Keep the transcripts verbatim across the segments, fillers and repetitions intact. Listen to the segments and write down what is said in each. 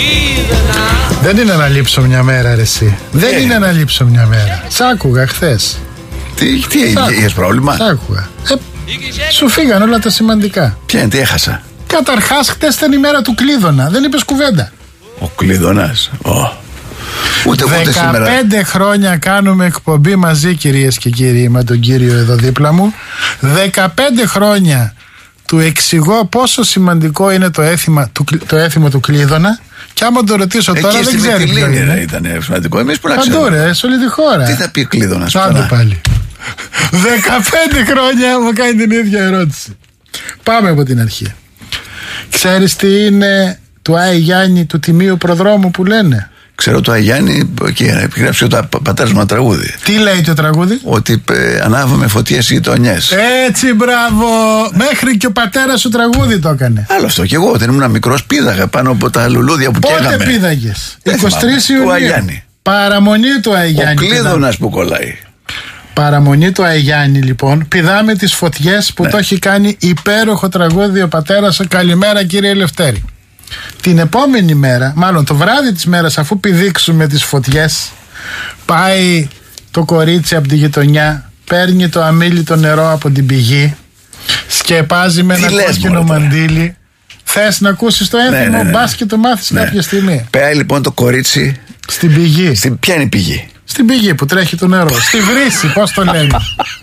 Δεν είναι να λείψω μια μέρα, ρε εσύ. Δεν ε. είναι να λείψω μια μέρα. Σ' άκουγα χθες. Τι, τι είχες πρόβλημα? Σ' άκουγα. Ε, σου φύγαν όλα τα σημαντικά. Ποια είναι, τι έχασα? Καταρχάς, χτες ήταν η μέρα του Κλείδωνα. Δεν είπες κουβέντα. Ο Κλείδωνας. Oh. Ούτε ούτε σήμερα. δεκαπέντε χρόνια κάνουμε εκπομπή μαζί, κυρίες και κύριοι, με τον κύριο εδώ δίπλα μου. δεκαπέντε χρόνια του εξηγώ πόσο σημαντικό είναι το έθιμα του, το έθιμο του Κλείδωνα. Και άμα το ρωτήσω τώρα, εκεί δεν ξέρει ποιο είναι. Ήταν σημαντικό. Εμείς που να ξέρουμε. Παντού ρε, σε όλη τη χώρα. Τι θα πει Κλείδωνας? Άντε πάλι. δεκαπέντε χρόνια μου κάνει την ίδια ερώτηση. Πάμε από την αρχή. Ξέρεις τι είναι του Άι Γιάννη του Τιμίου Προδρόμου που λένε? Ξέρω το Αγιάννη και επιγράψε το πατέρας μου ένα τραγούδι. Τι λέει το τραγούδι? Ότι ε, ανάβαμε φωτιές οι γειτονιές. Έτσι, μπράβο. Μέχρι και ο πατέρας σου τραγούδι το έκανε. Άλλο αυτό. Και εγώ όταν ήμουν μικρός πήδαγα πάνω από τα λουλούδια που καίγαμε. Πότε πήδαγες? είκοσι τρεις Ιουνίου. Του Αγιάννη. Παραμονή του Αγιάννη. Ο Κλείδωνας που κολλάει. Παραμονή του Αγιάννη, λοιπόν. Πηδάμε τις φωτιές που ναι. το έχει κάνει υπέροχο τραγούδι ο πατέρας. Καλημέρα, κύριε Λευτέρη. Την επόμενη μέρα, μάλλον το βράδυ της μέρας, αφού πηδήξουμε τις φωτιές, πάει το κορίτσι από τη γειτονιά, παίρνει το αμήλυτο νερό από την πηγή, σκεπάζει με ένα κόκκινο μαντίλι. Θες να ακούσεις το έθιμο? Ναι, ναι, ναι. Μπας και το μάθεις ναι. κάποια στιγμή. Πάει λοιπόν το κορίτσι στην πηγή. Στην... Ποια είναι η πηγή? Στην πηγή που τρέχει το νερό. Στη βρύση, πώς το λένε.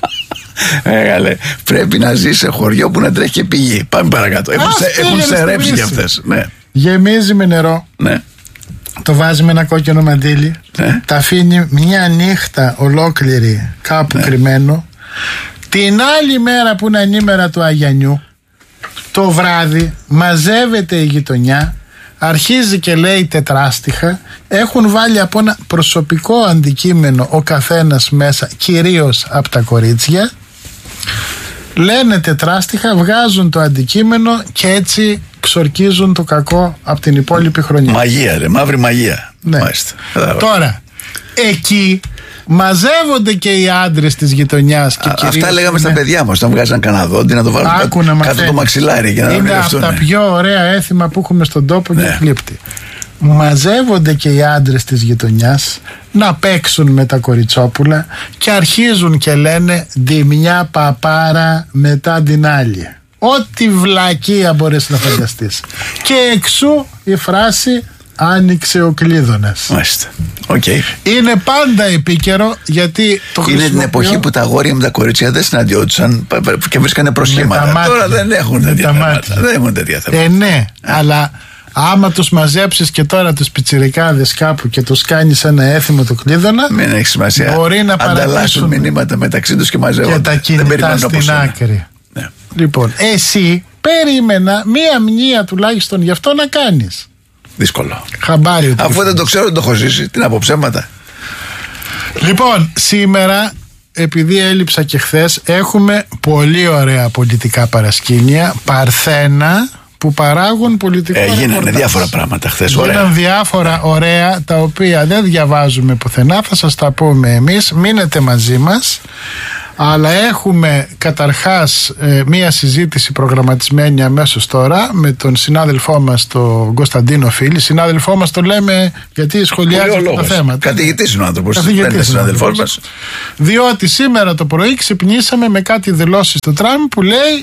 Έγαλε, πρέπει να ζει σε χωριό που να τρέχει και πηγή. Πάμε παρακάτω. Έχουν, σε, έχουν σερέψει κι αυτές. Ναι. Γεμίζει με νερό. Ναι. Το βάζει με ένα κόκκινο μαντίλι. Ναι. Τα αφήνει μια νύχτα ολόκληρη κάπου ναι. κρυμμένο. Την άλλη μέρα που είναι ανήμερα του Αγιανιού, το βράδυ μαζεύεται η γειτονιά. Αρχίζει και λέει τετράστιχα. Έχουν βάλει από ένα προσωπικό αντικείμενο ο καθένας μέσα, κυρίως από τα κορίτσια. Λένε τετράστιχα, βγάζουν το αντικείμενο και έτσι ξορκίζουν το κακό από την υπόλοιπη χρονιά. Μαγεία ρε, μαύρη μαγεία. Ναι. Μάλιστα. Τώρα, εκεί μαζεύονται και οι άντρες της γειτονιάς. Και Α, αυτά λέγαμε είναι... στα παιδιά μας. Όταν βγάζαν κανένα δόντι να το βάλουν κάτω, κάτω το μαξιλάρι για να είναι από τα πιο ωραία έθιμα που έχουμε στον τόπο ναι. και φλίπτη. Μαζεύονται και οι άντρες της γειτονιάς να παίξουν με τα κοριτσόπουλα και αρχίζουν και λένε «Δι μια παπάρα μετά την άλλη». Ό,τι βλακεία μπορείς να φανταστείς. Και εξού η φράση «Άνοιξε ο Κλείδωνας». Μάλιστα. Okay. Είναι πάντα επίκαιρο γιατί το είναι την εποχή που τα αγόρια με τα κορίτσια δεν συναντιόντουσαν και βρίσκανε προσχήματα. Τώρα δεν έχουν τέτοια θέματα. Δεν έχουν τέτοια θέματα. Ε, ναι, yeah. αλλά άμα τους μαζέψεις και τώρα τους πιτσιρικάδες κάπου και τους κάνεις ένα έθιμο του Κλείδωνα, μην έχει σημασία. Μπορεί να ανταλλάσσουν μηνύματα μεταξύ τους και μαζεύονται. Και τα κινητά στην άκρη. Ναι. Λοιπόν, εσύ περίμενα μία μνήα τουλάχιστον γι' αυτό να κάνεις. Δύσκολο. Χαμπάρι. Αφού δεν το ξέρω, δεν το έχω ζήσει. Τι να πω, ψέματα. Λοιπόν, σήμερα, επειδή έλειψα και χθες, έχουμε πολύ ωραία πολιτικά παρασκήνια, παρθένα, που παράγουν πολιτικό ρεπορτάζ. Ε, γίνανε διάφορα πράγματα χθες. Γίνανε διάφορα ωραία, τα οποία δεν διαβάζουμε πουθενά. Θα σας τα πούμε εμείς. Μείνετε μαζί μας. Αλλά έχουμε καταρχάς ε, μία συζήτηση προγραμματισμένη αμέσως τώρα με τον συνάδελφό μας τον Κωνσταντίνο Φίλη. Συνάδελφό μας το λέμε γιατί σχολιάζει αυτά τα θέματα. Καθηγητής είναι ο άνθρωπος. Καθηγητής συνάδελφός μας. Διότι σήμερα το πρωί ξυπνήσαμε με κάτι δηλώσεις στο τραμ που λέει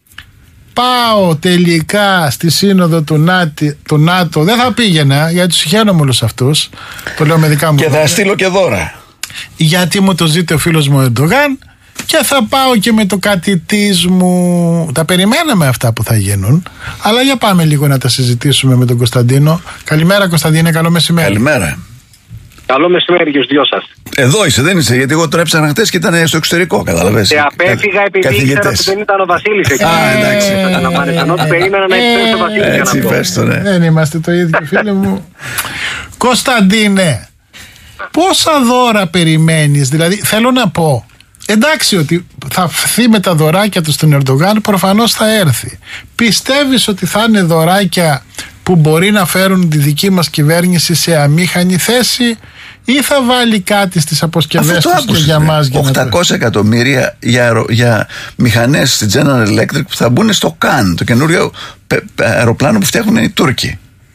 πάω τελικά στη σύνοδο του, Νάτι, του ΝΑΤΟ. Δεν θα πήγαινα γιατί τους χαίρομαι όλους αυτούς. Το λέω με δικά μου. Και θα στείλω και δώρα. Γιατί μου το ζήτησε ο φίλος μου ο Ερντογάν. Και θα πάω και με το κάτι της μου. Τα περιμέναμε αυτά που θα γίνουν. Αλλά για πάμε λίγο να τα συζητήσουμε με τον Κωνσταντίνο. Καλημέρα Κωνσταντίνε, καλό μεσημέρι. Καλημέρα. Καλό μεσημέρι και στους δυο σας. Εδώ είσαι, δεν είσαι, γιατί εγώ τον έψανα χτες και ήταν στο εξωτερικό, καταλαβαίνεις. Και απέφυγα επειδή ήξερα ότι δεν ήταν ο Βασίλης εκεί. Α, εντάξει. Ενώ του περίμενα να επιστρέψει ο Βασίλης. Έτσι, πες το, ναι. Δεν είμαστε το ίδιο, φίλε μου. Κωνσταντίνε, πόσα δώρα περιμένεις? Δηλαδή, θέλω να πω, εντάξει ότι θα φθεί με τα δωράκια του στον Ερντογάν, προφανώς θα έρθει. Πιστεύεις ότι θα είναι δωράκια που μπορεί να φέρουν τη δική μας κυβέρνηση σε αμήχανη θέση ή θα βάλει κάτι στις αποσκευές τους και για μας? οκτακόσια εκατομμύρια για, για μηχανές στη General Electric που θα μπουν στο Καν, το καινούριο αεροπλάνο που φτιάχνουν οι Τούρκοι.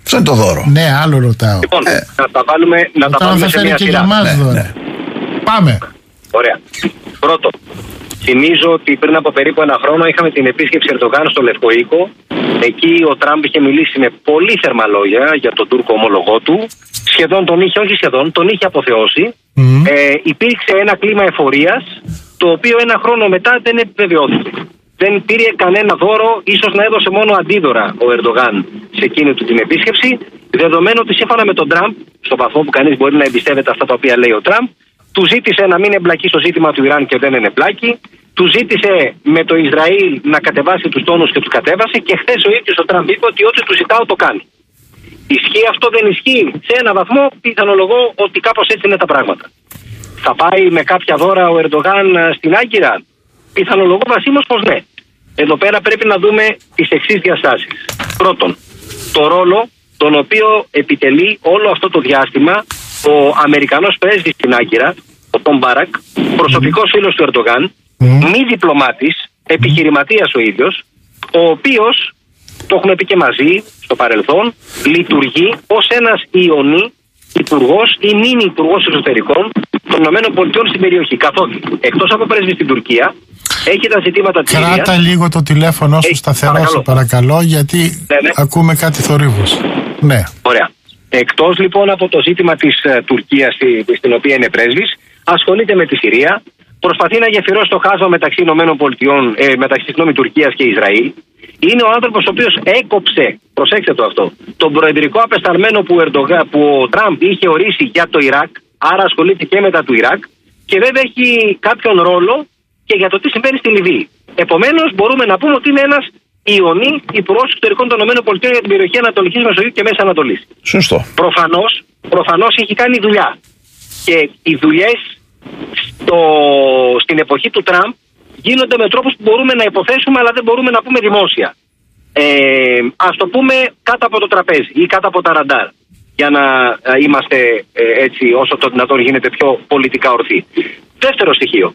Αυτό είναι το δώρο. Ναι, άλλο ρωτάω. Λοιπόν, Ε. να τα βάλουμε, να τα βάλουμε σε μια και σειρά. για μας Ναι, δώρα. ναι. Πάμε. Ωραία. Πρώτο, θυμίζω ότι πριν από περίπου ένα χρόνο είχαμε την επίσκεψη Ερντογάν στο Λευκό Οίκο. Εκεί ο Τραμπ είχε μιλήσει με πολύ θερμά λόγια για τον Τούρκο ομολογό του. Σχεδόν τον είχε, όχι σχεδόν, τον είχε αποθεώσει. Mm. Ε, υπήρξε ένα κλίμα εφορίας, το οποίο ένα χρόνο μετά δεν επιβεβαιώθηκε. Δεν πήρε κανένα δώρο, ίσως να έδωσε μόνο αντίδωρα ο Ερντογάν σε εκείνη του την επίσκεψη, δεδομένου ότι σύμφωνα με τον Τραμπ, στο βαθμό που κανείς μπορεί να εμπιστεύεται αυτά τα οποία λέει ο Τραμπ, του ζήτησε να μην εμπλακεί στο ζήτημα του Ιράν και δεν εμπλάκει, του ζήτησε με το Ισραήλ να κατεβάσει τους τόνους και τους κατέβασε, και χθες ο ίδιος ο Τραμπ είπε ότι ό,τι του ζητάω το κάνει. Ισχύει αυτό, δεν ισχύει? Σε ένα βαθμό πιθανολογώ ότι κάπως έτσι είναι τα πράγματα. Θα πάει με κάποια δώρα ο Ερντογάν στην Άγκυρα? Πιθανολογώ βασίμως πως ναι. Εδώ πέρα πρέπει να δούμε τις εξής διαστάσεις. Πρώτον, το ρόλο τον οποίο επιτελεί όλο αυτό το διάστημα ο Αμερικανός πρέσβης στην Άγκυρα, ο Τον Μπάρακ, προσωπικός φίλος του Ερντογάν, μη διπλωμάτης, επιχειρηματίας ο ίδιος, ο οποίος, το έχουμε πει και μαζί στο παρελθόν, λειτουργεί ως ένας ιονή υπουργός ή μήνυ υπουργός εξωτερικών των ΗΠΑ στην περιοχή. Καθότι εκτός από πρέσβη στην Τουρκία, έχει τα ζητήματα της Συρίας. Κράτα λίγο το τηλέφωνο σου Έχει, σταθερό, παρακαλώ. σε παρακαλώ, γιατί Ναι, ναι. ακούμε κάτι θορύβους. Ναι. Ωραία. Εκτός λοιπόν από το ζήτημα της uh, Τουρκίας, στη, στην οποία είναι πρέσβης, ασχολείται με τη Συρία, προσπαθεί να γεφυρώσει το χάσμα μεταξύ ΗΠΑ, ε, μεταξύ συγγνώμη, Τουρκίας και Ισραήλ. Είναι ο άνθρωπος ο οποίος έκοψε, προσέξτε το αυτό, τον προεδρικό απεσταλμένο που, Ερντογά, που ο Τραμπ είχε ορίσει για το Ιράκ, άρα ασχολείται και μετά του Ιράκ, και βέβαια έχει κάποιον ρόλο και για το τι συμβαίνει στη Λιβύη. Επομένως, μπορούμε να πούμε ότι είναι ένας ιονή υπουργός εξωτερικών των ΗΠΑ για την περιοχή Ανατολικής Μεσογείου και Μέση Ανατολής. Σωστό. Προφανώς, προφανώς έχει κάνει δουλειά. Και οι δουλειές στο, στην εποχή του Τραμπ γίνονται με τρόπους που μπορούμε να υποθέσουμε, αλλά δεν μπορούμε να πούμε δημόσια. Ε, ας το πούμε κάτω από το τραπέζι ή κάτω από τα ραντάρ, για να ε, είμαστε ε, έτσι όσο το δυνατόν γίνεται πιο πολιτικά ορθοί. Δεύτερο στοιχείο.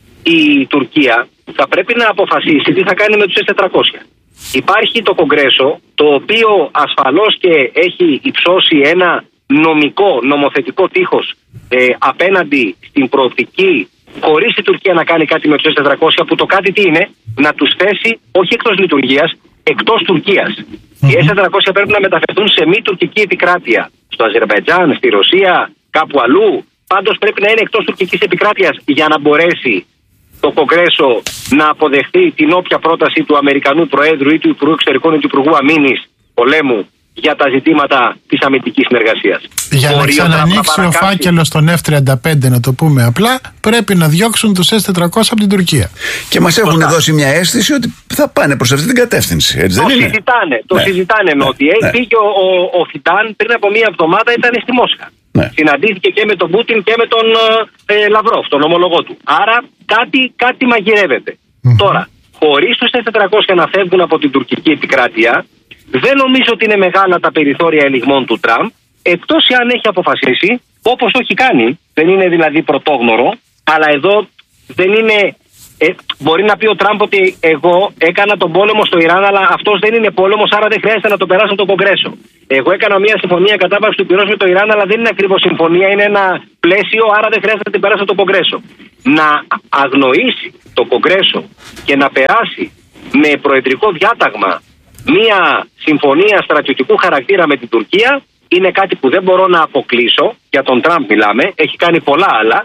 Η Τουρκία θα πρέπει να αποφασίσει τι θα κάνει με τους ες τετρακόσια. Υπάρχει το Κογκρέσο, το οποίο ασφαλώς και έχει υψώσει ένα νομικό, νομοθετικό τείχος ε, απέναντι στην προοπτική, χωρίς η Τουρκία να κάνει κάτι με τους ες τετρακόσια, που το κάτι τι είναι, να τους θέσει όχι εκτός λειτουργίας, εκτός Τουρκίας. Mm-hmm. Οι ες τετρακόσια πρέπει να μεταφερθούν σε μη τουρκική επικράτεια, στο Αζερμπαϊτζάν, στη Ρωσία, κάπου αλλού. Πάντως πρέπει να είναι εκτός τουρκικής επικράτειας για να μπορέσει το Κογκρέσο να αποδεχθεί την όποια πρόταση του Αμερικανού Προέδρου ή του Υπουργού Εξωτερικών ή του Υπουργού Αμήνης πολέμου για τα ζητήματα της αμυντικής συνεργασίας. Για να ξανανοίξει ο φάκελος των εφ τριάντα πέντε, να το πούμε απλά, πρέπει να διώξουν τους ες τετρακόσια από την Τουρκία. Και μας έχουν δώσει μια αίσθηση ότι θα πάνε προς αυτή την κατεύθυνση. Έτσι το δεν είναι? Συζητάνε, το ναι. συζητάνε ναι. ότι ναι. πήγε ο, ο, ο Φιτάν πριν από μία εβδομάδα, ήταν στη Μόσχα. Ναι. Συναντήθηκε και με τον Πούτιν και με τον ε, Λαυρόφ, τον ομολογό του. Άρα κάτι, κάτι μαγειρεύεται. Mm-hmm. Τώρα, χωρίς τους ες τετρακόσια να φεύγουν από την τουρκική επικράτεια, δεν νομίζω ότι είναι μεγάλα τα περιθώρια ελιγμών του Τραμπ, εκτός εάν έχει αποφασίσει, όπως το έχει κάνει, δεν είναι δηλαδή πρωτόγνωρο, αλλά εδώ δεν είναι. Ε, μπορεί να πει ο Τραμπ ότι εγώ έκανα τον πόλεμο στο Ιράν, αλλά αυτός δεν είναι πόλεμος, άρα δεν χρειάζεται να το περάσω το Κογκρέσο. Εγώ έκανα μια συμφωνία κατάπαυση του πυρός με το Ιράν, αλλά δεν είναι ακριβώς συμφωνία, είναι ένα πλαίσιο, άρα δεν χρειάζεται να την περάσω το Κογκρέσο. Να αγνοήσει το Κογκρέσο και να περάσει με προεδρικό διάταγμα μια συμφωνία στρατιωτικού χαρακτήρα με την Τουρκία είναι κάτι που δεν μπορώ να αποκλείσω. Για τον Τραμπ μιλάμε, έχει κάνει πολλά άλλα,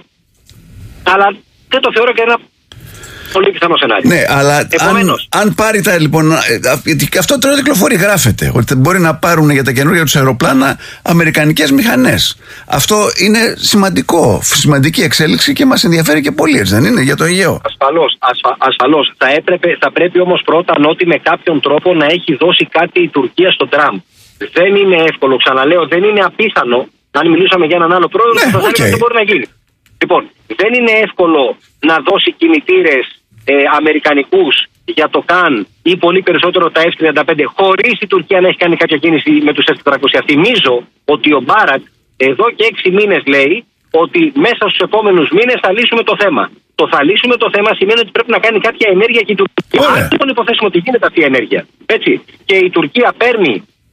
αλλά δεν το θεωρώ και ένα πολύ πιθανό σενάριο. Ναι, αλλά αν, αν πάρει τα λοιπόν. Γιατί αυτό τώρα κυκλοφορεί, γράφεται. Ότι μπορεί να πάρουν για τα καινούργια τους αεροπλάνα αμερικανικές μηχανές. Αυτό είναι σημαντικό. Σημαντική εξέλιξη και μας ενδιαφέρει και πολύ, έτσι δεν είναι, για το Αιγαίο? Ασφαλώς. Ασφα, ασφαλώς. Θα, έπρεπε, θα πρέπει όμως πρώτα ότι με κάποιον τρόπο να έχει δώσει κάτι η Τουρκία στον Τραμπ. Δεν είναι εύκολο, ξαναλέω, δεν είναι απίθανο. Αν μιλούσαμε για έναν άλλο πρόεδρο, ναι, θα okay. έλεγα ότι μπορεί να γίνει. Λοιπόν, δεν είναι εύκολο να δώσει κινητήρες ε, αμερικανικούς για το Καν ή πολύ περισσότερο τα εφ τριάντα πέντε χωρίς η Τουρκία να έχει κάνει κάποια κίνηση με τους ες τετρακόσια. Θυμίζω ότι ο Μπάρακ εδώ και έξι μήνες λέει ότι μέσα στους επόμενους μήνες θα λύσουμε το θέμα. Το θα λύσουμε το θέμα σημαίνει ότι πρέπει να κάνει κάποια ενέργεια και η Τουρκία. Αν λοιπόν υποθέσουμε ότι γίνεται αυτή η ενέργεια, έτσι, και η Τουρκία παίρνει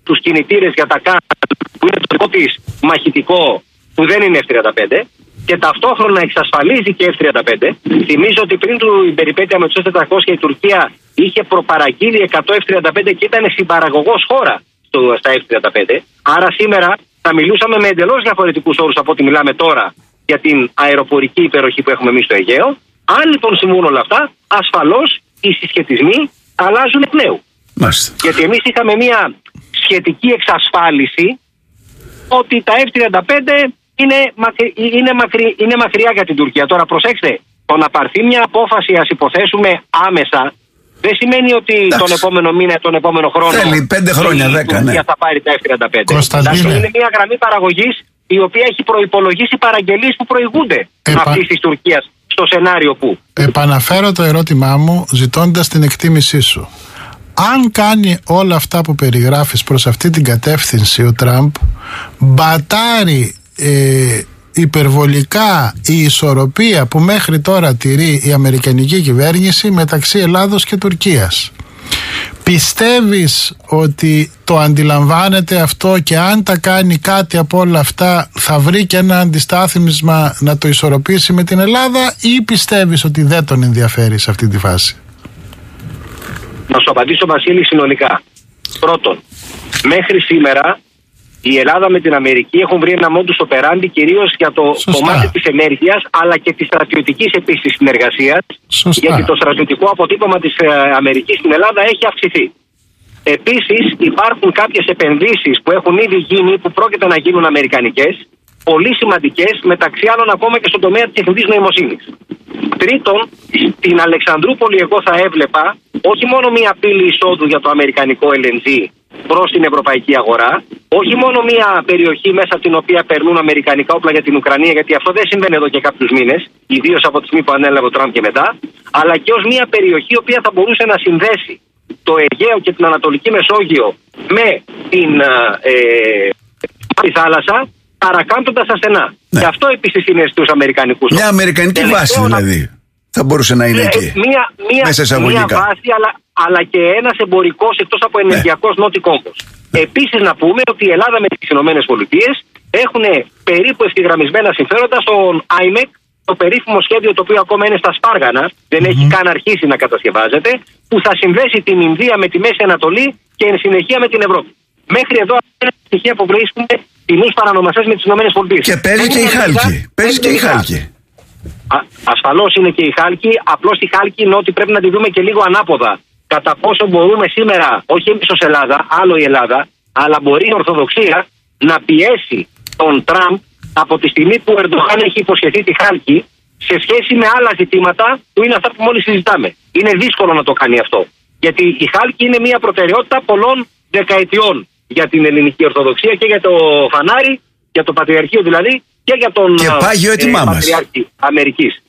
τους κινητήρες για τα ΚΑΝ, που είναι το δικό της μαχητικό, που δεν είναι εφ τριάντα πέντε, και ταυτόχρονα εξασφαλίζει και εφ τριάντα πέντε. Θυμίζω ότι πριν την περιπέτεια με τους ες τετρακόσια η Τουρκία είχε προπαραγγείλει εκατό εφ τριάντα πέντε και ήταν συμπαραγωγός χώρα στο, στα εφ τριάντα πέντε. Άρα σήμερα θα μιλούσαμε με εντελώς διαφορετικούς όρους από ό,τι μιλάμε τώρα για την αεροπορική υπεροχή που έχουμε εμείς στο Αιγαίο. Αν λοιπόν συμβούν όλα αυτά, ασφαλώς οι συσχετισμοί αλλάζουν εκ νέου. Μάλιστα. Γιατί εμείς είχαμε μια σχετική εξασφάλιση ότι τα εφ τριάντα πέντε είναι, μακρι, είναι, μακρι, είναι μακριά για την Τουρκία. Τώρα προσέξτε, το να πάρθει μια απόφαση, ας υποθέσουμε άμεσα, δεν σημαίνει ότι εντάξει, τον επόμενο μήνα, τον επόμενο χρόνο. Θέλει πέντε χρόνια, δέκα, ναι. Θα πάρει τα εφ τριάντα πέντε. Κωνσταντίνε. Δηλαδή είναι μια γραμμή παραγωγής η οποία έχει προϋπολογίσει παραγγελίες που προηγούνται Επα... αυτής της Τουρκίας στο σενάριο που. Επαναφέρω το ερώτημά μου ζητώντας την εκτίμησή σου. Αν κάνει όλα αυτά που περιγράφεις προς αυτή την κατεύθυνση ο Τραμπ, μπατάρει ε, υπερβολικά η ισορροπία που μέχρι τώρα τηρεί η αμερικανική κυβέρνηση μεταξύ Ελλάδος και Τουρκίας. Πιστεύεις ότι το αντιλαμβάνεται αυτό και αν τα κάνει κάτι από όλα αυτά θα βρει και ένα αντιστάθμισμα να το ισορροπήσει με την Ελλάδα, ή πιστεύεις ότι δεν τον ενδιαφέρει σε αυτή τη φάση? Να σου απαντήσω, Βασίλη, συνολικά. Πρώτον, μέχρι σήμερα η Ελλάδα με την Αμερική έχουν βρει ένα modus operandi κυρίως για το Σωστά. κομμάτι της ενέργειας, αλλά και της στρατιωτικής επίσης συνεργασίας. Σωστά. Γιατί το στρατιωτικό αποτύπωμα της Αμερικής στην Ελλάδα έχει αυξηθεί. Επίσης υπάρχουν κάποιες επενδύσεις που έχουν ήδη γίνει, που πρόκειται να γίνουν αμερικανικές, πολύ σημαντικές, μεταξύ άλλων ακόμα και στον τομέα της τεχνητής νοημοσύνης. Τρίτον, στην Αλεξανδρούπολη εγώ θα έβλεπα όχι μόνο μία πύλη εισόδου για το αμερικανικό ελ εν τζι προς την ευρωπαϊκή αγορά, όχι μόνο μία περιοχή μέσα από την οποία περνούν αμερικανικά όπλα για την Ουκρανία, γιατί αυτό δεν συμβαίνει εδώ και κάποιους μήνες, ιδίως από τη στιγμή που ανέλαβε ο Τραμπ και μετά, αλλά και ως μία περιοχή η οποία θα μπορούσε να συνδέσει το Αιγαίο και την Ανατολική Μεσόγειο με την ε, τη θάλασσα, παρακάμπτοντας ασθενά. Ναι. Και αυτό επίσης είναι στους Αμερικανικούς. Μια αμερικανική Τελευταίο, βάση δηλαδή θα μπορούσε να είναι ε, εκεί. Μια, μια, μέσα μια βάση, αλλά, αλλά και ένας εμπορικός εκτός από ενεργειακός ναι. νότι κόμπος. Ναι. Επίσης να πούμε ότι η Ελλάδα με τις Ηνωμένες Πολιτείες έχουν περίπου ευθυγραμμισμένα συμφέροντα στον άι μεκ, το περίφημο σχέδιο το οποίο ακόμα είναι στα σπάργανα, δεν mm-hmm. έχει καν αρχίσει να κατασκευάζεται, που θα συνδέσει την Ινδία με τη Μέση Ανατολή και εν συνεχεία με την Ευρώπη. Μέχρι εδώ είναι στοιχεία που βρίσκουμε κοινούς παρανομαστές με τις ΗΠΑ. Και παίζει και η Χάλκη. Παίζει και η Χάλκη. Ασφαλώς είναι και η Χάλκη. Απλώς η Χάλκη είναι ότι πρέπει να τη δούμε και λίγο ανάποδα. Κατά πόσο μπορούμε σήμερα, όχι εμείς ως Ελλάδα, άλλο η Ελλάδα, αλλά μπορεί η Ορθοδοξία να πιέσει τον Τραμπ από τη στιγμή που ο Ερντογάν έχει υποσχεθεί τη Χάλκη σε σχέση με άλλα ζητήματα που είναι αυτά που μόλις συζητάμε. Είναι δύσκολο να το κάνει αυτό. Γιατί η Χάλκη είναι μια προτεραιότητα πολλών δεκαετιών για την ελληνική Ορθοδοξία και για το φανάρι, για το Πατριαρχείο δηλαδή, και για τον και πάγιο έτοιμά ε, Πατριάρχη Αμερικής.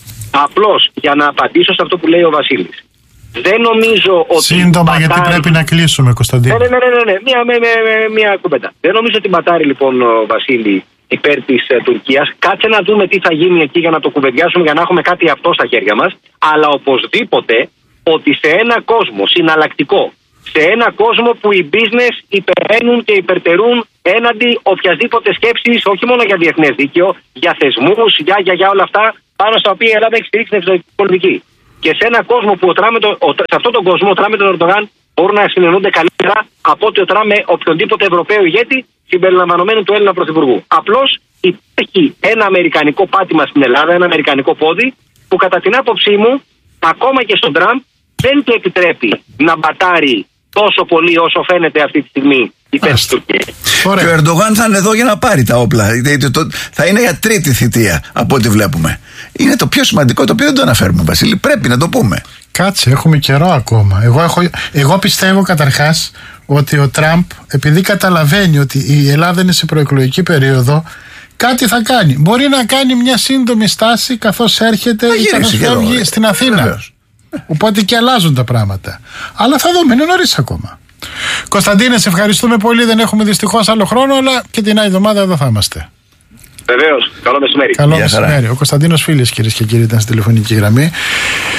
Απλώς για να απαντήσω σε αυτό που λέει ο Βασίλης. Δεν νομίζω ότι. Σύντομα, μπατάρει... γιατί πρέπει να κλείσουμε, Κωνσταντίνο. Ναι, ναι, ναι, ναι, ναι. Μία, με, με, με, μία κουβέντα. Δεν νομίζω ότι μπατάρει λοιπόν ο Βασίλη υπέρ της ε, Τουρκίας. Κάτσε να δούμε τι θα γίνει εκεί για να το κουβεντιάσουμε, για να έχουμε κάτι αυτό στα χέρια μας. Αλλά οπωσδήποτε ότι σε ένα κόσμο συναλλακτικό, σε ένα κόσμο που οι business υπεραίνουν και υπερτερούν έναντι οποιασδήποτε σκέψης, όχι μόνο για διεθνές δίκαιο, για θεσμούς, για, για, για όλα αυτά, πάνω στα οποία η Ελλάδα έχει στηρίξει την εξωτερική πολιτική. Και σε έναν κόσμο που ο Τραμπ, ο, σε αυτόν τον κόσμο ο Τραμπ με τον Ερντογάν μπορούν να συνεννοούνται καλύτερα από ότι ο Τραμπ με οποιονδήποτε Ευρωπαίο ηγέτη συμπεριλαμβανομένου του Έλληνα Πρωθυπουργού. Απλώς υπάρχει ένα αμερικανικό πάτημα στην Ελλάδα, ένα αμερικανικό πόδι, που κατά την άποψή μου, ακόμα και στον Τραμπ, δεν του επιτρέπει να μπατάρει τόσο πολύ όσο φαίνεται αυτή τη στιγμή υπέρ της Τουρκίας. Και ο Ερντογάν θα είναι εδώ για να πάρει τα όπλα. Θα είναι για τρίτη θητεία από ό,τι βλέπουμε. Είναι το πιο σημαντικό, το οποίο δεν το αναφέρουμε, Βασίλη. Πρέπει να το πούμε. Κάτσε, έχουμε καιρό ακόμα. Εγώ, έχω, εγώ πιστεύω καταρχάς ότι ο Τραμπ, επειδή καταλαβαίνει ότι η Ελλάδα είναι σε προεκλογική περίοδο, κάτι θα κάνει. Μπορεί να κάνει μια σύντομη στάση καθώς έρχεται ή καθώς φεύγει στην Αθήνα. Βεβαίως. Οπότε και αλλάζουν τα πράγματα. Αλλά θα δούμε, είναι νωρίς ακόμα. Κωνσταντίνε, σε ευχαριστούμε πολύ. Δεν έχουμε δυστυχώς άλλο χρόνο, αλλά και την άλλη εβδομάδα εδώ θα είμαστε. Βεβαίως. Καλό μεσημέρι. Καλό μεσημέρι. Ο Κωνσταντίνος Φίλης, κυρίες και κύριοι, ήταν στη τηλεφωνική γραμμή.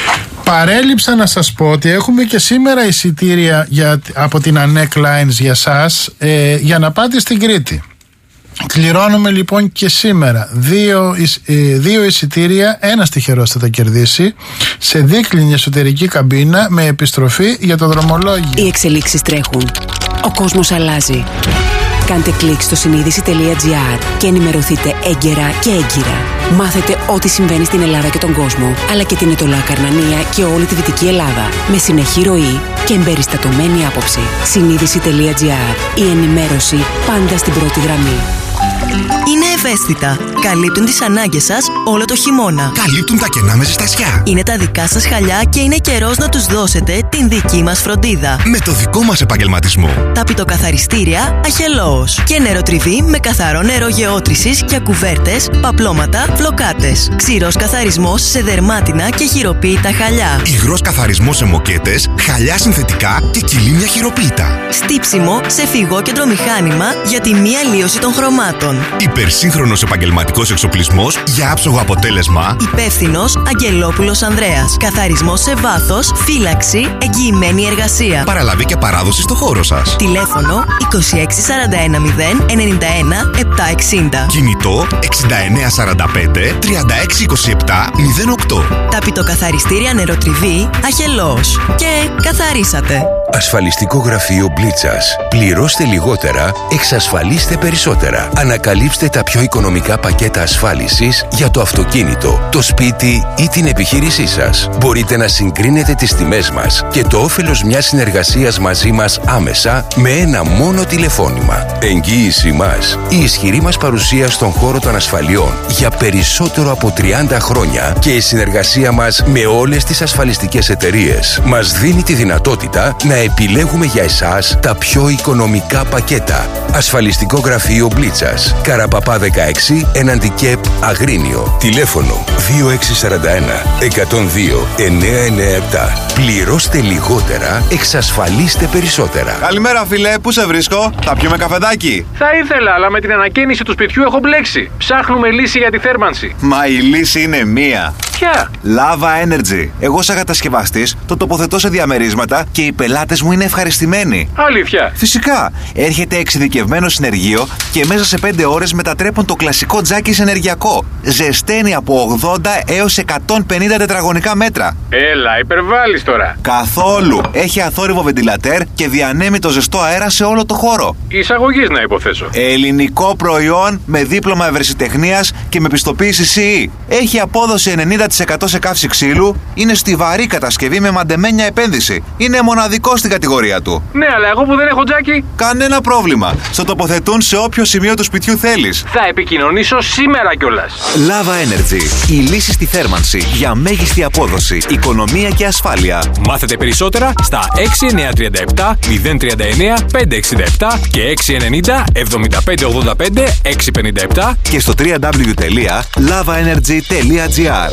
Παρέλειψα να σας πω ότι έχουμε και σήμερα εισιτήρια για, από την Anek Lines για σας, ε, για να πάτε στην Κρήτη. Κληρώνουμε λοιπόν και σήμερα δύο, ε, δύο εισιτήρια, ένα τυχερός θα τα κερδίσει, σε δίκλινη εσωτερική καμπίνα με επιστροφή για το δρομολόγιο. Οι εξελίξεις τρέχουν. Ο κόσμος αλλάζει. Κάντε κλικ στο συνείδηση τελεία τζι άρ και ενημερωθείτε έγκαιρα και έγκυρα. Μάθετε ό,τι συμβαίνει στην Ελλάδα και τον κόσμο, αλλά και την Ετωλά Καρνανία και όλη τη Δυτική Ελλάδα, με συνεχή ροή και εμπεριστατωμένη άποψη. συνείδηση τελεία τζι άρ. Η ενημέρωση πάντα στην πρώτη γραμμή. Είναι ευαίσθητα. Καλύπτουν τις ανάγκες σας όλο το χειμώνα. Καλύπτουν τα κενά με ζεστασιά. Είναι τα δικά σας χαλιά και είναι καιρός να τους δώσετε την δική μας φροντίδα. Με το δικό μας επαγγελματισμό. Τα πιτοκαθαριστήρια Αχελώος. Και νεροτριβή με καθαρό νερό γεώτρησης για κουβέρτες, παπλώματα, φλοκάτες. Ξηρός καθαρισμός σε δερμάτινα και χειροποίητα χαλιά. Υγρός καθαρισμός σε μοκέτες, χαλιά συνθετικά και κυλίμια χειροποίητα. Στύψιμο σε φυγόκεντρο μηχάνημα για τη μη αλλίωση των χρωμάτων. Υπερσύγχρονος επαγγελματικός εξοπλισμός για άψογο αποτέλεσμα. Υπεύθυνος Αγγελόπουλος Ανδρέας. Καθαρισμός σε βάθος, φύλαξη, εγγυημένη εργασία. Παραλαβή και παράδοση στο χώρο σας. Τηλέφωνο είκοσι έξι σαράντα ένα μηδέν ενενήντα ένα επτακόσια εξήντα. Κινητό εξήντα εννέα σαράντα πέντε τριάντα έξι είκοσι επτά μηδέν οκτώ. Τα πιτοκαθαριστήρια Νεροτριβή Αχελώος. Και καθαρίσατε. Ασφαλιστικό γραφείο Μπλίτσας. Πληρώστε λιγότερα, εξασφαλίστε περισσότερα. Ανακαλύψτε τα πιο οικονομικά πακέτα ασφάλισης για το αυτοκίνητο, το σπίτι ή την επιχείρησή σας. Μπορείτε να συγκρίνετε τις τιμές μας και το όφελος μιας συνεργασίας μαζί μας άμεσα με ένα μόνο τηλεφώνημα. Εγγύηση μας. Η ισχυρή μας παρουσία στον χώρο των ασφαλιών για περισσότερο από τριάντα χρόνια και η συνεργασία μας με όλες τις ασφαλιστικές εταιρείες μας δίνει τη δυνατότητα να επιλέγουμε για εσάς τα πιο οικονομικά πακέτα. Ασφαλιστικό γραφείο Μπλίτσας. Καραπαπά δεκαέξι, έναντι ΚΕΠ Αγρίνιο. Τηλέφωνο δύο έξι τέσσερα ένα εκατόν δύο εννιακόσια ενενήντα επτά. Πληρώστε λιγότερα, εξασφαλίστε περισσότερα. Καλημέρα, φίλε, πού σε βρίσκω? Θα πιούμε καφεδάκι? Θα ήθελα, αλλά με την ανακαίνιση του σπιτιού έχω μπλέξει. Ψάχνουμε λύση για τη θέρμανση. Μα η λύση είναι μία. Ποια? Lava Energy. Εγώ, σαν κατασκευαστής, το τοποθετώ σε διαμερίσματα και οι πελάτες μου είναι ευχαριστημένοι. Αλήθεια? Φυσικά. Έρχεται εξειδικευμένο συνεργείο και μέσα σε πέντε ώρες μετατρέπουν το κλασικό τζάκι σε ενεργειακό. Ζεσταίνει από ογδόντα έως εκατόν πενήντα τετραγωνικά μέτρα. Έλα, υπερβάλλεις τώρα. Καθόλου. Έχει αθόρυβο βεντιλατέρ και διανέμει το ζεστό αέρα σε όλο το χώρο. Εισαγωγής, να υποθέσω. Ελληνικό προϊόν με δίπλωμα ευρεσιτεχνίας και με πιστοποίηση σι ι. Έχει απόδοση ενενήντα τοις εκατό σε καύση ξύλου. Είναι στιβαρή κατασκευή με μαντεμένια επένδυση. Είναι μοναδικό στην κατηγορία του. Ναι, αλλά εγώ που δεν έχω τζάκι. Κανένα πρόβλημα. Στο τοποθετούν σε όποιο σημείο του σπιτιού θέλεις. Θα επικοινωνήσω σήμερα κιόλας. Lava Energy. Η λύση στη θέρμανση για μέγιστη απόδοση, οικονομία και ασφάλεια. Μάθετε περισσότερα στα έξι εννιά τρία επτά μηδέν τρία εννιά πέντε έξι επτά και έξι ενενήντα εβδομήντα πέντε ογδόντα πέντε έξι πενήντα επτά και στο double-u double-u double-u τελεία lava energy τελεία τζι άρ.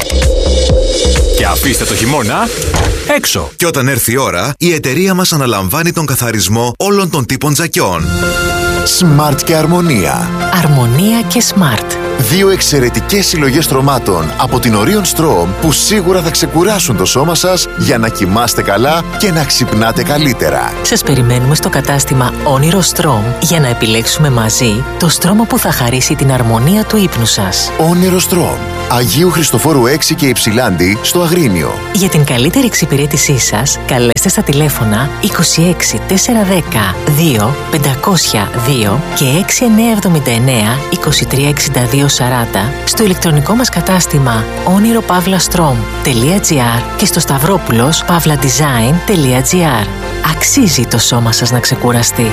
Και αφήστε το χειμώνα έξω. Και όταν έρθει η ώρα, η εταιρεία μας αναλαμβάνει τον καθαρισμό όλων των τύπων τζακιών. Smart και Αρμονία. Αρμονία και Smart. Δύο εξαιρετικές συλλογές στρωμάτων από την Orion Strom που σίγουρα θα ξεκουράσουν το σώμα σας για να κοιμάστε καλά και να ξυπνάτε καλύτερα. Σας περιμένουμε στο κατάστημα Όνειρο Strom για να επιλέξουμε μαζί το στρώμα που θα χαρίσει την αρμονία του ύπνου σας. Όνειρο Strom. Αγίου Χριστοφόρου έξι και Υψηλάντη στο Αγρίνιο. Για την καλύτερη εξυπηρέτησή σας, καλέστε στα τηλέφωνα είκοσι έξι τετρακόσια δέκα δύο πεντακόσια δύο και έξι εννιά εβδομήντα εννιά είκοσι τρία εξήντα δύο σαράντα στο ηλεκτρονικό μας κατάστημα όνειρο παύλα στρομ τελεία τζι άρ και στο σταυρόπουλος παύλα design τελεία τζι άρ. Αξίζει το σώμα σας να ξεκουραστεί.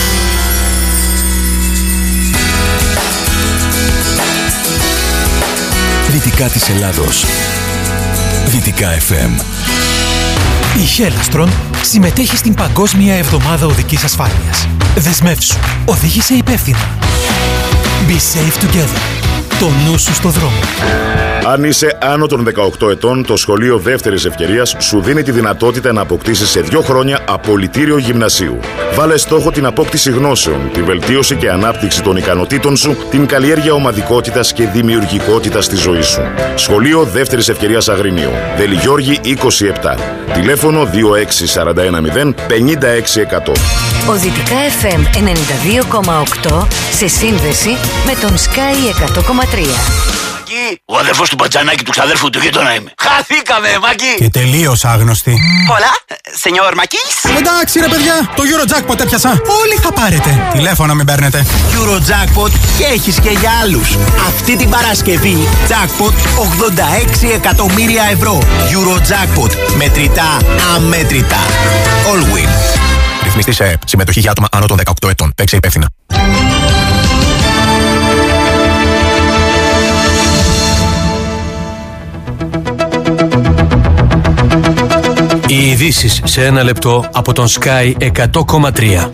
Δυτικά της Ελλάδος. Δυτικά εφ εμ. Η Χέλαστρον συμμετέχει στην Παγκόσμια Εβδομάδα Οδικής Ασφάλειας. Δεσμεύσου. Οδήγησε υπεύθυνα. Be safe together. Το νου σου στο δρόμο. Αν είσαι άνω των δεκαοκτώ ετών, το σχολείο δεύτερης ευκαιρίας σου δίνει τη δυνατότητα να αποκτήσεις σε δύο χρόνια απολυτήριο γυμνασίου. Βάλε στόχο την απόκτηση γνώσεων, τη βελτίωση και ανάπτυξη των ικανοτήτων σου, την καλλιέργεια ομαδικότητας και δημιουργικότητας στη ζωή σου. Σχολείο δεύτερης ευκαιρίας Αγρινίου. Δελιγιώργη είκοσι επτά. Τηλέφωνο δύο έξι τέσσερα ένα μηδέν πενήντα έξι εκατό. Οδυτικά εφ εμ ενενήντα δύο κόμμα οκτώ σε σύνδεση με τον Sky εκατό κόμμα τρία. Ο αδερφός του Μπατζανάκη του ξαδέρφου του γείτονα είμαι. Χαθήκαμε, Μάκη! Και τελείως άγνωστη. Πολλά, σενιόρ Μακής. Εντάξει ρε παιδιά, το Eurojackpot έπιασα. Όλοι θα πάρετε. Τηλέφωνο μην παίρνετε. Eurojackpot και έχεις και για άλλους. Αυτή την Παρασκευή, jackpot ογδόντα έξι εκατομμύρια ευρώ. Eurojackpot. Μετρητά, αμέτρητα. All wins. Ρυθμιστή σε ΕΕΠ. Συμμετοχή για άτομα άνω των δεκαοκτώ ετών. Παίξε υπεύθυνα. Οι ειδήσεις σε ένα λεπτό από τον Sky εκατό κόμμα τρία.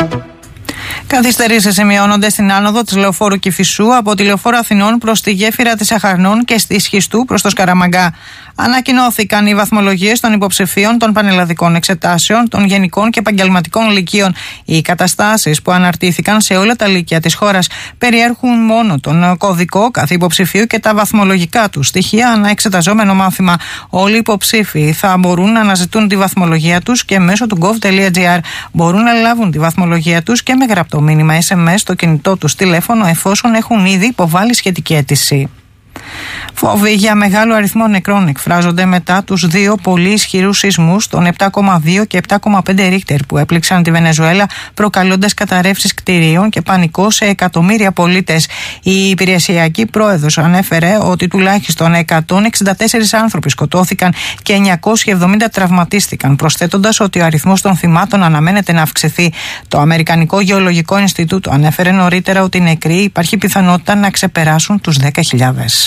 Καθυστερήσεις σημειώνονται στην άνοδο της λεωφόρου Κηφισού από τη λεωφόρο Αθηνών προς τη γέφυρα της Αχαρνών και στη Σχιστού προς το Σκαραμαγκά. Ανακοινώθηκαν οι βαθμολογίες των υποψηφίων των πανελλαδικών εξετάσεων, των γενικών και επαγγελματικών λυκείων. Οι καταστάσεις που αναρτήθηκαν σε όλα τα λύκεια της χώρας περιέχουν μόνο τον κωδικό κάθε υποψηφίου και τα βαθμολογικά του στοιχεία ανά εξεταζόμενο μάθημα. Όλοι οι υποψήφοι θα μπορούν να αναζητούν τη βαθμολογία τους και μέσω του gov.gr μπορούν να λάβουν τη βαθμολογία τους και με γραπτό μήνυμα ες εμ ες στο κινητό τους τηλέφωνο εφόσον έχουν ήδη υποβάλει σχετική αίτηση. Φόβοι για μεγάλο αριθμό νεκρών εκφράζονται μετά τους δύο πολύ ισχυρούς σεισμούς των επτά κόμμα δύο και επτά κόμμα πέντε ρίχτερ που έπληξαν τη Βενεζουέλα, προκαλώντας καταρρεύσεις κτηρίων και πανικό σε εκατομμύρια πολίτες. Η υπηρεσιακή πρόεδρος ανέφερε ότι τουλάχιστον εκατόν εξήντα τέσσερις άνθρωποι σκοτώθηκαν και εννιακόσιοι εβδομήντα τραυματίστηκαν, προσθέτοντας ότι ο αριθμός των θυμάτων αναμένεται να αυξηθεί. Το Αμερικανικό Γεωλογικό Ινστιτούτο ανέφερε νωρίτερα ότι οι νεκροί υπάρχει πιθανότητα να ξεπεράσουν τους δέκα χιλιάδες.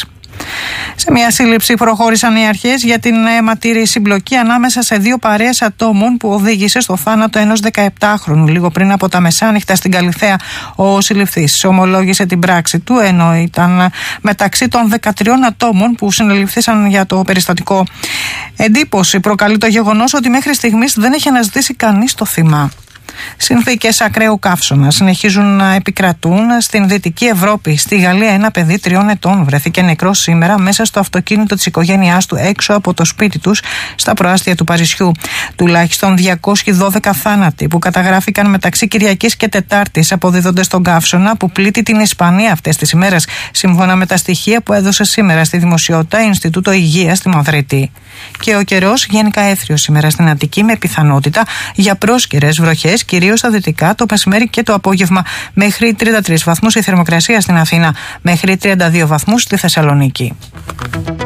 Σε μια σύλληψη προχώρησαν οι αρχές για την αιματήρη συμπλοκή ανάμεσα σε δύο παρέες ατόμων που οδήγησε στο θάνατο ενός δεκαεπτάχρονου λίγο πριν από τα μεσάνυχτα στην Καλιθέα. Ο συλληφθής ομολόγησε την πράξη του ενώ ήταν μεταξύ των δεκατριών ατόμων που συνελήφθησαν για το περιστατικό. Εντύπωση προκαλεί το γεγονός ότι μέχρι στιγμής δεν έχει αναζητήσει κανείς το θύμα. Συνθήκες ακραίου καύσωνα συνεχίζουν να επικρατούν στην Δυτική Ευρώπη. Στη Γαλλία, ένα παιδί τριών ετών βρέθηκε νεκρό σήμερα μέσα στο αυτοκίνητο της οικογένειάς του έξω από το σπίτι τους στα προάστια του Παρισιού. Τουλάχιστον διακόσιοι δώδεκα θάνατοι που καταγράφηκαν μεταξύ Κυριακής και Τετάρτης αποδίδονται στον καύσωνα που πλήττει την Ισπανία αυτές τις ημέρες, σύμφωνα με τα στοιχεία που έδωσε σήμερα στη δημοσιότητα Ινστιτούτο Υγείας στη Μαδρίτη. Και ο καιρός γενικά έθριος σήμερα στην Αττική με πιθανότητα για πρόσκαιρες βροχές, κυρίως στα δυτικά, το μεσημέρι και το απόγευμα. Μέχρι τριάντα τρεις βαθμούς η θερμοκρασία στην Αθήνα, μέχρι τριάντα δύο βαθμούς στη Θεσσαλονίκη.